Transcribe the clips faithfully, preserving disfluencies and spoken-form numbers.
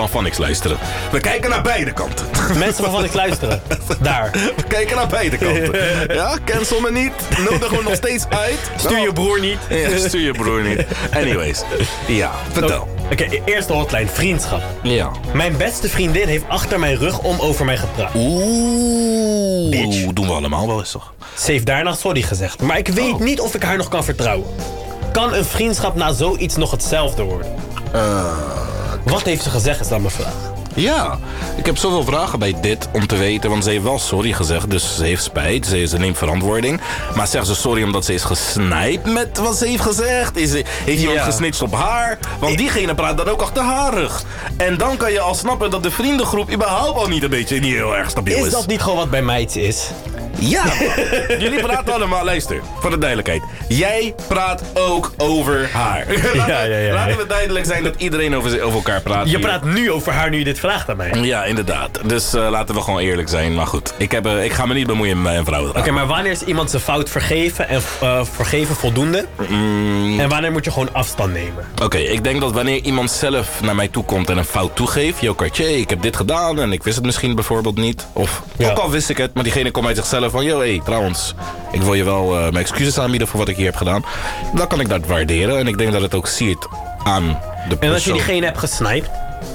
van Phonics luisteren. We kijken naar beide kanten. Mensen van Phonics luisteren. Daar. We kijken naar beide kanten. Ja, cancel me niet. Nodig me nog steeds uit. Stuur je broer niet. Ja, stuur je broer niet. Anyways. Ja, vertel. Oké, okay, eerste hotline. Vriendschap. Ja. Mijn beste vriendin heeft achter mijn rug om over mij gepraat. Oeh. Bitch. Doen we allemaal wel eens toch? Ze heeft daarna sorry gezegd. Maar ik weet oh. niet of ik haar nog kan vertrouwen. Kan een vriendschap na zoiets nog hetzelfde worden? Uh, Wat heeft ze gezegd is dan mijn vraag. Ja, ik heb zoveel vragen bij dit om te weten. Want ze heeft wel sorry gezegd, dus ze heeft spijt. Ze, ze neemt verantwoording. Maar zegt ze sorry omdat ze is gesnijpt met wat ze heeft gezegd? Is, heeft iemand ja. gesnitcht op haar? Want ik... diegene praat dan ook achter haar rug. En dan kan je al snappen dat de vriendengroep überhaupt al niet een beetje niet heel erg stabiel is. Is dat niet gewoon wat bij meid is? Ja, jullie praten allemaal, luister, voor de duidelijkheid. Jij praat ook over haar. Laten, ja, ja, ja, laten we duidelijk zijn dat iedereen over, over elkaar praat. Je hier. praat nu over haar nu je dit vraagt aan mij. Ja, inderdaad. Dus uh, laten we gewoon eerlijk zijn. Maar goed, ik, heb, uh, ik ga me niet bemoeien met mijn vrouw. Oké, okay, maar wanneer is iemand zijn fout vergeven en uh, vergeven voldoende? Mm. En wanneer moet je gewoon afstand nemen? Oké, okay, ik denk dat wanneer iemand zelf naar mij toe komt en een fout toegeeft. Yo, Cartier, ik heb dit gedaan en ik wist het misschien bijvoorbeeld niet. Of ja. ook al wist ik het, maar diegene komt uit zichzelf van, yo, hé, hey, trouwens, ik wil je wel uh, mijn excuses aanbieden voor wat ik hier heb gedaan. Dan kan ik dat waarderen en ik denk dat het ook siert aan de persoon. En als je diegene hebt gesniped?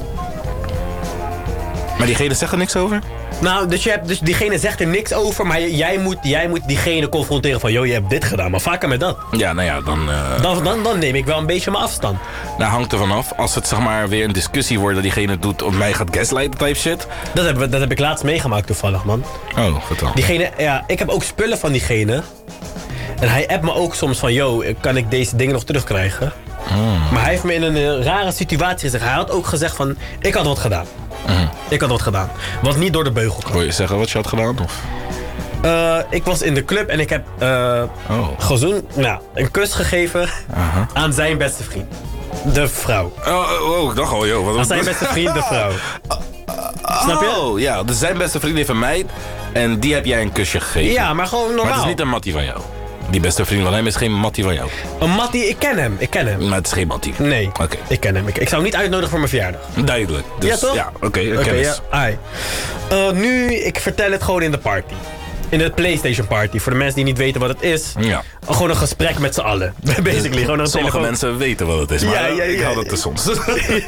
Maar diegene zegt er niks over? Nou, dus, je hebt, dus diegene zegt er niks over, maar jij moet, jij moet diegene confronteren van, yo, je hebt dit gedaan, maar vaker met dat. Ja, nou ja, dan... Uh... Dan, dan... dan neem ik wel een beetje mijn afstand. Nou, hangt er vanaf. Als het zeg maar weer een discussie wordt dat diegene doet of mij gaat gaslighten type shit. Dat heb, dat heb ik laatst meegemaakt toevallig, man. Oh, vertel. Diegene, ja, ik heb ook spullen van diegene. En hij appt me ook soms van, yo, kan ik deze dingen nog terugkrijgen? Hmm. Maar hij heeft me in een uh, rare situatie gezegd. Hij had ook gezegd van, ik had wat gedaan. Mm. Ik had wat gedaan. Wat niet door de beugel kwam. Wil je zeggen wat je had gedaan? Of? Uh, ik was in de club en ik heb uh, oh. gezoend, nou, een kus gegeven uh-huh. aan zijn beste vriend. De vrouw. Oh, oh, oh ik dacht al, joh. Wat aan zijn beste vriend, de vrouw. Oh, Snap je? Oh, ja. Dus zijn beste vriend heeft een meid en die heb jij een kusje gegeven. Ja, maar gewoon normaal. Maar het is niet een mattie van jou. Die beste vriend van hem is geen mattie van jou. Een mattie, ik ken hem, ik ken hem. Maar het is geen mattie. Nee, okay. ik ken hem. Ik, ik zou hem niet uitnodigen voor mijn verjaardag. Duidelijk. Dus, ja, toch? Ja, oké, okay, okay, ja. uh, Nu, ik vertel het gewoon in de party. In de PlayStation party. Voor de mensen die niet weten wat het is. Ja. Gewoon een gesprek met z'n allen. Basically. Dus, gewoon een sommige telefoon. Mensen weten wat het is, maar ja, ja, ja, ik haal het te soms. Oké,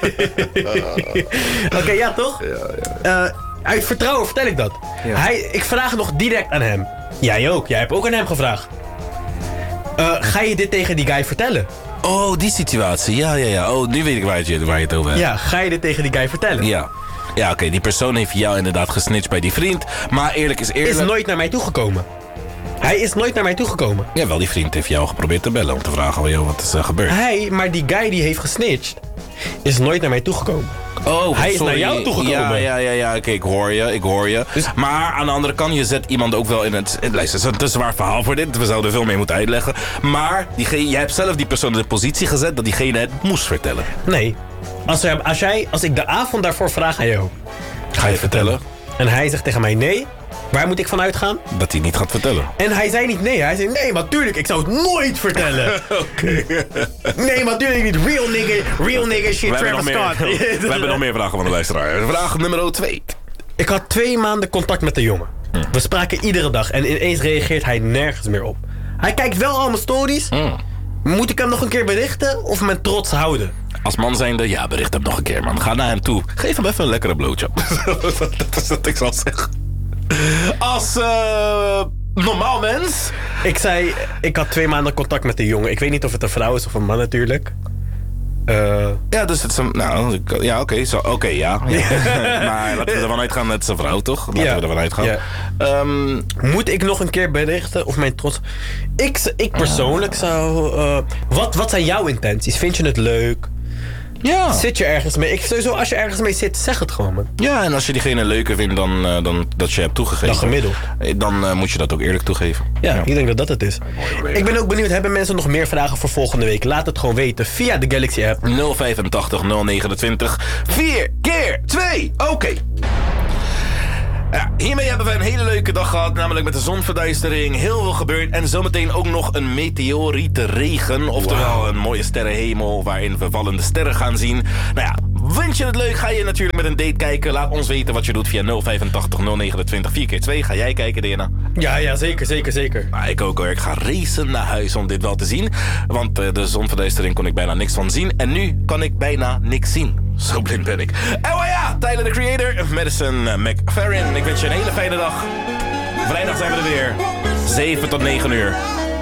okay, ja toch? Ja, ja. Uh, uit vertrouwen vertel ik dat. Ja. Hij, ik vraag nog direct aan hem. Jij ook, jij hebt ook aan hem gevraagd. Uh, ga je dit tegen die guy vertellen? Oh, die situatie. Ja, ja, ja. Oh, nu weet ik waar je, waar je het over hebt. Ja, ga je dit tegen die guy vertellen? Ja. Ja, oké. Okay. Die persoon heeft jou inderdaad gesnitcht bij die vriend. Maar eerlijk is eerlijk... Is nooit naar mij toegekomen. Hij is nooit naar mij toegekomen. Jawel, die vriend heeft jou geprobeerd te bellen om te vragen joh, wat is uh, gebeurd. Hij, maar die guy die heeft gesnitcht, is nooit naar mij toegekomen. Oh, hij is sorry. naar jou toegekomen. Ja, ja, ja, ja. Oké, ik hoor je, ik hoor je. Dus... Maar aan de andere kant, je zet iemand ook wel in het... Het is een te zwaar verhaal voor dit. We zouden veel meer moeten uitleggen. Maar diegene, jij hebt zelf die persoon in de positie gezet dat diegene het moest vertellen. Nee. Als, er, als, jij, als ik de avond daarvoor vraag aan jou... Ga je het vertellen? En hij zegt tegen mij nee... Waar moet ik van uitgaan? Dat hij niet gaat vertellen. En hij zei niet nee. Hij zei nee, maar tuurlijk, ik zou het nooit vertellen. Oké. Okay. Nee, maar tuurlijk niet. Real nigga, real nigga shit, we Travis Scott. We hebben nog meer vragen van de luisteraar. Vraag nummer twee. Ik had twee maanden contact met de jongen. Hm. We spraken iedere dag en ineens reageert hij nergens meer op. Hij kijkt wel al mijn stories. Hm. Moet ik hem nog een keer berichten of mijn trots houden? Als man zijnde, ja, bericht hem nog een keer, man. Ga naar hem toe. Geef hem even een lekkere blowjob. Dat is wat ik zal zeggen. Als uh, normaal mens. Ik zei, ik had twee maanden contact met de jongen. Ik weet niet of het een vrouw is of een man natuurlijk. Uh... Ja, dus het is een... Nou, ja, oké, okay, oké, okay, ja. ja. Maar laten we ervan uitgaan, het is een vrouw, toch? Laten ja. we ervan uitgaan. Ja. Um... Moet ik nog een keer berichten of mijn trots... Ik, ik persoonlijk zou... Uh... Wat, wat zijn jouw intenties? Vind je het leuk? Ja. Zit je ergens mee? Ik, sowieso, als je ergens mee zit, zeg het gewoon, man. Ja, en als je diegene leuker vindt dan, uh, dan dat je hebt toegegeven. Dan gemiddeld. Dan uh, moet je dat ook eerlijk toegeven. Ja, ja, ik denk dat dat het is. Ik ben ook benieuwd, hebben mensen nog meer vragen voor volgende week? Laat het gewoon weten via de Galaxy app. nul vijfentachtig nul negenentwintig vier keer twee. Oké. Okay. Ja, hiermee hebben we een hele leuke dag gehad, namelijk met de zonverduistering. Heel veel gebeurd en zometeen ook nog een meteorietenregen. Oftewel wow. een mooie sterrenhemel waarin we vallende sterren gaan zien. Nou ja, Vind je het leuk? Ga je natuurlijk met een date kijken. Laat ons weten wat je doet via nul vijfentachtig nul negenentwintig vier keer twee. Ga jij kijken, Diana? Ja, ja, zeker, zeker, zeker. Maar ik ook hoor. Ik ga racen naar huis om dit wel te zien. Want uh, de zonverduistering kon ik bijna niks van zien. En nu kan ik bijna niks zien. Zo blind ben ik. En oh ja, Tyler, the Creator, Madison McFerrin. Ik wens je een hele fijne dag. Vrijdag zijn we er weer. zeven tot negen uur.